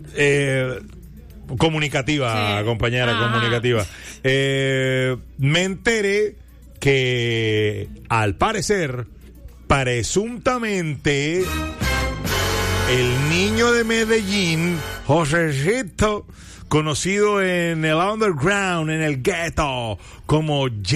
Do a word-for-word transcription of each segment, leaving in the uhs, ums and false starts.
Eh, comunicativa, sí. compañera, ah. comunicativa. Eh, me enteré que, al parecer, presuntamente, el niño de Medellín, Josecito, conocido en el underground, en el ghetto, como J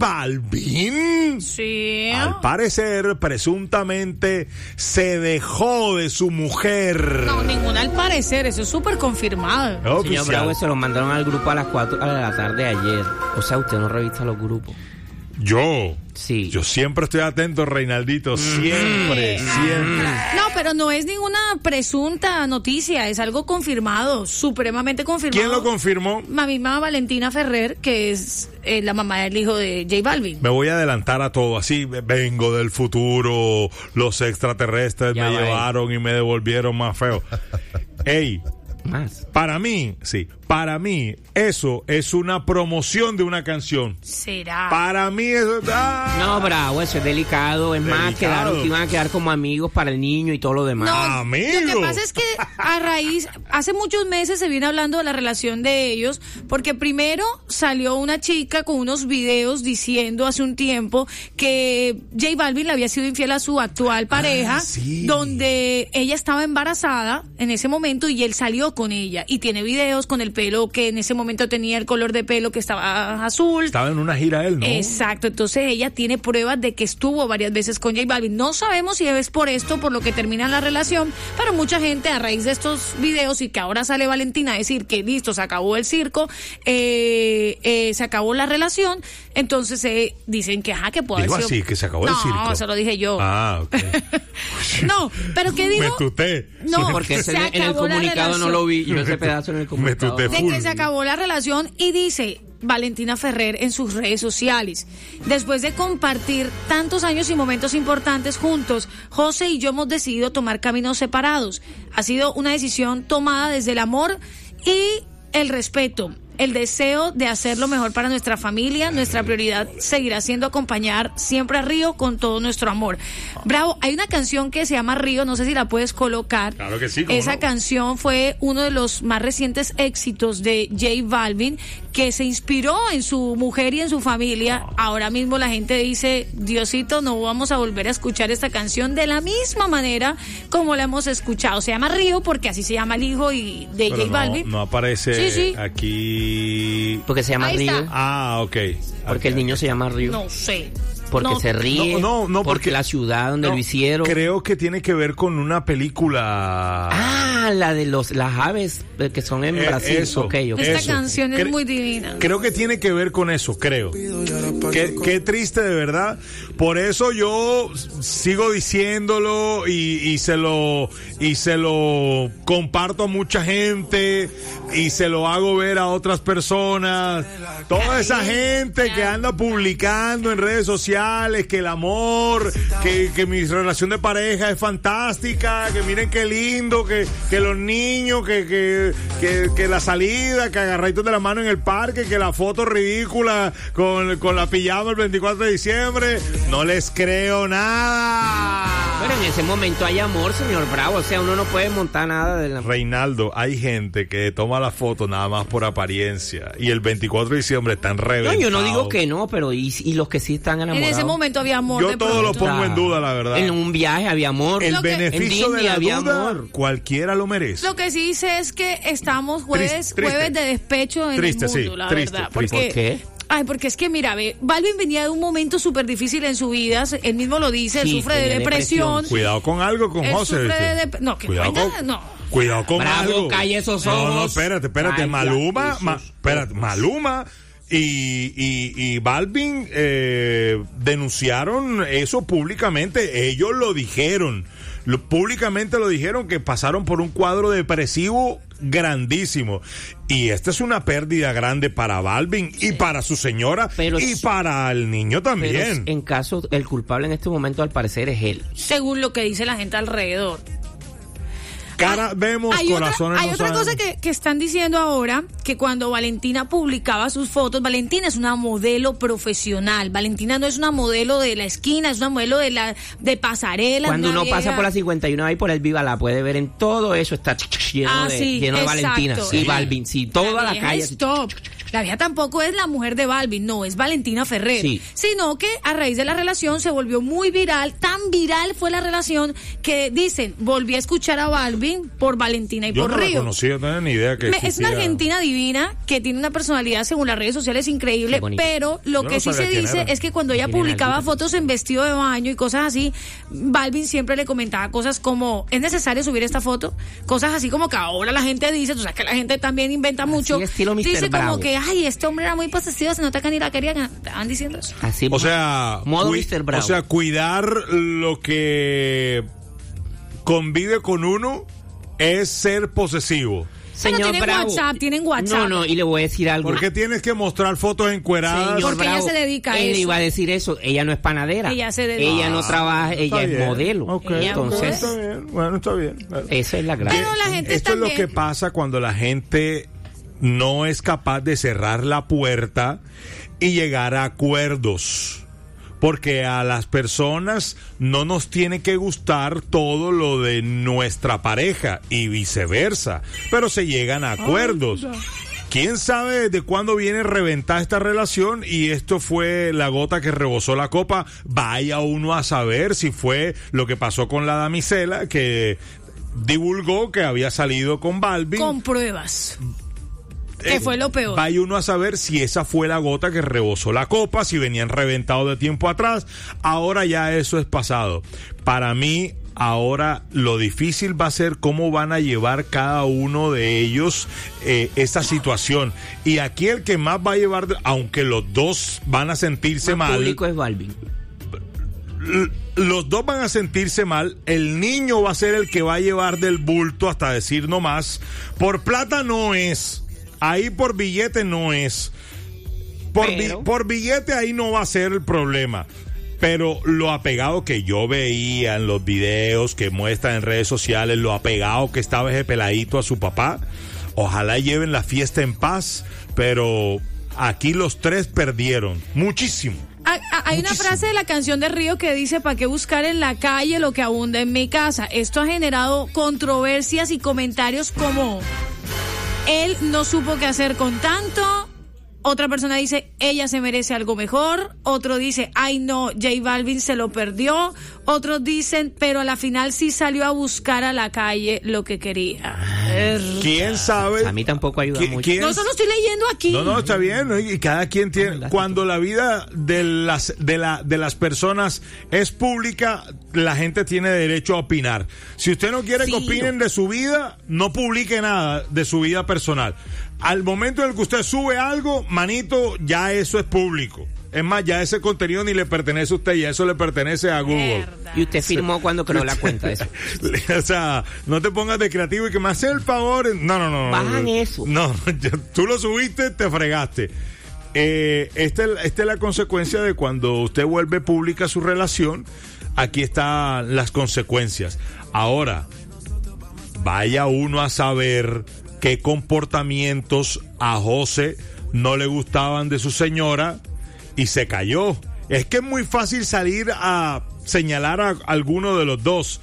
Balvin, sí. al parecer, presuntamente, se dejó de su mujer. No, ninguna al parecer, eso es súper confirmado. No, señor Bravo, se lo mandaron al grupo a las cuatro de la tarde de ayer. O sea, usted no revisa los grupos. Yo, sí. yo siempre estoy atento, Reinaldito, siempre, mm. siempre. No, pero no es ninguna presunta noticia, es algo confirmado, supremamente confirmado. ¿Quién lo confirmó? La misma Valentina Ferrer, que es eh, la mamá del hijo de J Balvin. Me voy a adelantar a todo, así, vengo del futuro, los extraterrestres ya me va llevaron ahí. Y me devolvieron más feo. Ey, más. Para mí, sí, para mí, eso es una promoción de una canción. ¿Será? Para mí eso... ¡Ah! No, Bravo, eso es delicado. Es delicado. Más, quedaron, iban a quedar como amigos para el niño y todo lo demás. No, amigos. Lo que pasa es que a raíz, hace muchos meses se viene hablando de la relación de ellos, porque primero salió una chica con unos videos diciendo hace un tiempo que J Balvin le había sido infiel a su actual pareja, ah, sí. donde ella estaba embarazada en ese momento y él salió con ella. Y tiene videos con el pelo que en ese momento tenía el color de pelo que estaba azul. Estaba en una gira él, ¿no? Exacto, entonces ella tiene pruebas de que estuvo varias veces con J Balvin. No sabemos si es por esto, por lo que termina la relación, pero mucha gente a raíz de estos videos y que ahora sale Valentina a decir que listo, se acabó el circo, eh, eh, se acabó la relación, entonces eh, dicen que ajá, que puede Digo haber sido... así, que se acabó no, el circo. No, eso lo dije yo. Ah, ok. No, pero ¿qué digo? Me tuté. No, porque ese, se en el comunicado no lo vi, yo ese pedazo en el comunicado. Me tuté de que se acabó la relación y dice Valentina Ferrer en sus redes sociales: después de compartir tantos años y momentos importantes juntos, José y yo hemos decidido tomar caminos separados. Ha sido una decisión tomada desde el amor y el respeto, el deseo de hacer lo mejor para nuestra familia. Nuestra prioridad seguirá siendo acompañar siempre a Río con todo nuestro amor. Bravo, hay una canción que se llama Río, no sé si la puedes colocar. Claro que sí. Esa no? canción fue uno de los más recientes éxitos de J Balvin, que se inspiró en su mujer y en su familia. Ahora mismo la gente dice, Diosito, no vamos a volver a escuchar esta canción de la misma manera como la hemos escuchado. Se llama Río porque así se llama el hijo y de Pero J no, Balvin. No aparece sí, sí. aquí. Porque se llama Ahí Río. está. Ah, ok. Porque okay. el niño se llama Río. No sé. Porque no, se ríe. No, no, no. Porque, porque la ciudad donde no, lo hicieron. Creo que tiene que ver con una película. Ah, la de los las aves que son en eh, Brasil. Eso, okay, okay. Esta eso. canción es Cre- muy divina. Creo que tiene que ver con eso, creo. Qué, qué triste, de verdad. Por eso yo sigo diciéndolo y, y se lo y se lo comparto a mucha gente y se lo hago ver a otras personas. Toda esa gente que anda publicando en redes sociales que el amor, que, que mi relación de pareja es fantástica, que miren qué lindo, que, que los niños, que, que, que, que la salida, que agarraditos de la mano en el parque, que la foto ridícula con, con la pijama el veinticuatro de diciembre. No les creo nada. Pero en ese momento hay amor, señor Bravo. O sea, uno no puede montar nada de la... Reinaldo, hay gente que toma la foto nada más por apariencia y el veinticuatro de diciembre están reventados. No, yo no digo que no, pero y, y los que sí están enamorados. En ese momento había amor. Yo de todo lo pronto. pongo en duda, la verdad. En un viaje había amor. El Lo que- beneficio en de Disney la había duda, amor. cualquiera lo merece. Lo que sí sé es que estamos jueves, Triste, triste. jueves de despecho en Triste, el mundo, sí, la triste, verdad. triste. Porque, ¿Por qué? Ay, porque es que mira, ve, Balvin venía de un momento súper difícil en su vida, él mismo lo dice, Sí, él sufre de tenía depresión. depresión. Cuidado con algo con Él José. sufre ¿viste? de dep- no, que Cuidado vaina, con, no. cuidado con Bravo, algo. calle esos No, no, ojos. espérate, espérate. Calla Maluma, esos ma, ojos. espérate, Maluma y, y, y Balvin eh, denunciaron eso públicamente. Ellos lo dijeron. Lo, públicamente lo dijeron, que pasaron por un cuadro depresivo grandísimo. Y esta es una pérdida grande para Balvin y para su señora, Pero y sí, para el niño también. Pero en caso, el culpable en este momento al parecer es él. Según lo que dice la gente alrededor. Cara vemos, hay corazones otra, hay no otra saben. cosa que, que están diciendo ahora, que cuando Valentina publicaba sus fotos, Valentina es una modelo profesional. Valentina no es una modelo de la esquina, es una modelo de la de pasarela. Cuando una uno pasa vieja. por la cincuenta y uno ahí por el Viva la puede ver en todo eso, está lleno Ah, de, sí, lleno de exacto. Valentina y Sí. Balvin, sí, toda la, vieja calle. es top. La vieja tampoco es la mujer de Balvin, no, es Valentina Ferrer. Sí. Sino que a raíz de la relación se volvió muy viral, tan viral fue la relación que dicen, volví a escuchar a Balvin por Valentina y Yo por no la Río. conocía, no tenía ni idea que Me- es una existía. argentina divina que tiene una personalidad según las redes sociales increíble, Qué bonito. pero lo Yo que no sí sabía se quién dice era. es que cuando ella Tienen publicaba algo. fotos en vestido de baño y cosas así, Balvin siempre le comentaba cosas como, ¿es necesario subir esta foto? Cosas así como que ahora la gente dice, tú sabes que la gente también inventa Así, mucho. estilo mister Dice como Bravo. que, ay, este hombre era muy posesivo, se nota que ni la querían. Estaban diciendo eso. Así, O sea, modo cui- mister Bravo. o sea, cuidar lo que convive con uno es ser posesivo. señor Pero tienen Bravo. WhatsApp, tienen WhatsApp. No, no, y le voy a decir algo. ¿Por qué tienes que mostrar fotos encueradas? Señor Porque ella Bravo, se dedica a él eso. iba a decir eso. Ella no es panadera. Ella se dedica. Ella no trabaja, ella Está es bien. modelo. Ok, Ella Entonces, está bien. Bueno, está bien. esa es la gracia. Pero la gente Esto también... es lo que pasa cuando la gente no es capaz de cerrar la puerta y llegar a acuerdos. Porque a las personas no nos tiene que gustar todo lo de nuestra pareja y viceversa, pero se llegan a acuerdos. ¿Quién sabe desde cuándo viene reventada esta relación? Y esto fue la gota que rebosó la copa. Vaya uno a saber si fue lo que pasó con la damisela, que divulgó que había salido con Balvin. Con pruebas. Que Eh, fue lo peor. Vaya uno a saber si esa fue la gota que rebosó la copa, si venían reventados de tiempo atrás. Ahora ya eso es pasado. Para mí, ahora lo difícil va a ser cómo van a llevar cada uno de ellos eh, esta situación. Y aquí el que más va a llevar, aunque los dos van a sentirse Más mal, público es Balvin. l- los dos van a sentirse mal, el niño va a ser el que va a llevar del bulto hasta decir no más. Por plata no es, ahí por billete no es, por, Pero- bi- por billete ahí no va a ser el problema. Pero lo apegado que yo veía en los videos que muestran en redes sociales, lo apegado que estaba ese peladito a su papá, ojalá lleven la fiesta en paz, pero aquí los tres perdieron muchísimo. Ah, ah, Hay una Muchísimo. frase de la canción de Río que dice, ¿para qué buscar en la calle lo que abunda en mi casa? Esto ha generado controversias y comentarios como, él no supo qué hacer con tanto. Otra persona dice, ella se merece algo mejor. Otro dice, ay no, J Balvin se lo perdió. Otros dicen, pero a la final sí salió a buscar a la calle lo que quería. ¿Quién sabe? A mí tampoco ayuda ¿Qui- mucho. quién- No, solo estoy leyendo aquí. No, no, está bien, ¿no? Y cada quien tiene, Fantástico. cuando la vida de las de la de las personas es pública, la gente tiene derecho a opinar. Si usted no quiere Sí. que opinen de su vida, no publique nada de su vida personal. Al momento en el que usted sube algo, manito, ya eso es público. Es más, ya ese contenido ni le pertenece a usted, ya eso le pertenece a Google. Mierda. Y usted firmó cuando creó la cuenta de eso. O sea, no te pongas de creativo y que me hace el favor. No, no, no. no. Bajan eso. No, ya- tú lo subiste, te fregaste. Eh, esta, es- esta es la consecuencia de cuando usted vuelve pública su relación. Aquí están las consecuencias. Ahora, vaya uno a saber qué comportamientos a José no le gustaban de su señora y se cayó. Es que es muy fácil salir a señalar a alguno de los dos.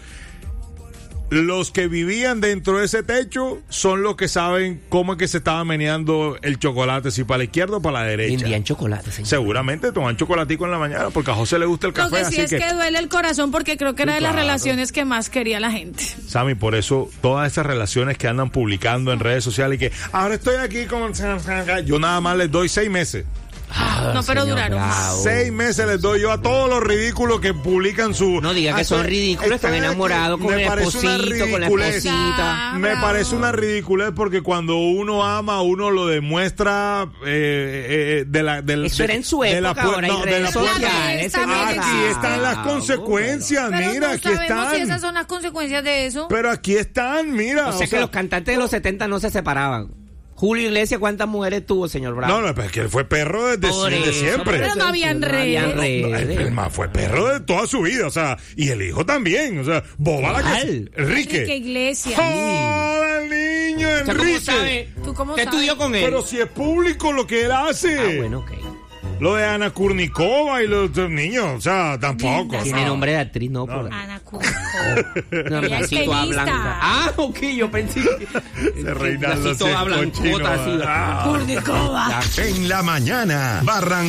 Los que vivían dentro de ese techo son los que saben cómo es que se estaba meneando el chocolate, si para la izquierda o para la derecha. Vendían chocolate, señor. Seguramente toman chocolatico en la mañana porque a José le gusta el Lo café, que sí así es que, que duele el corazón porque creo que era Sí, de las claro. relaciones que más quería la gente. Sammy, por eso todas esas relaciones que andan publicando en redes sociales y que ahora estoy aquí con... Yo nada más les doy seis meses. Ah, No, pero señor duraron más. Bravo. Seis meses les doy yo a todos los ridículos que publican su... No diga que son Estoy- ridículos, están estoy aquí. enamorados con Me el parece una esposito, con la ridiculez. esposita. Me bravo. parece una ridiculez porque cuando uno ama, uno lo demuestra eh, eh, de la... del- Eso de- era en su de la época, pu- ahora hay no, de redes la pu- sociales. ese También no Aquí bravo, están las bravo, consecuencias, Pero mira, no aquí sabemos están. si esas son las consecuencias de eso. Pero aquí están, mira. O sea que los cantantes de los setenta no se separaban. Julio Iglesias, ¿cuántas mujeres tuvo, señor Bravo? No, no, pero es que él fue perro desde, Por desde eso, siempre. Pero no habían redes. No, habían No, el, redes. el man fue perro de toda su vida, o sea, y el hijo también, o sea, boba la que ¿Cuál? Enrique. Enrique Iglesias. ¡Joda, el niño, O sea, ¿cómo Enrique! sabe? ¿Tú cómo ¿Usted sabes? estudió con él? Pero si es público lo que él hace. Ah, bueno, ok. Lo de Ana Kurnikova y los, los niños, o sea, tampoco. Linda, o Tiene sea. nombre de actriz, no, por Ana Kurnikova. No, Ella es así toda tenista. blanca. Ah, ok, yo pensé que... Se Reinaldo así toda se blancota, cochino, así. ah. Kurnikova. En la mañana, Barran